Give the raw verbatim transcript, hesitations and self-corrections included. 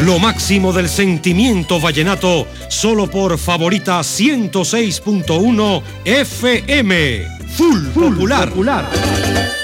Lo máximo del sentimiento vallenato, solo por Favorita ciento seis punto uno F M. Full, Full Popular. Popular.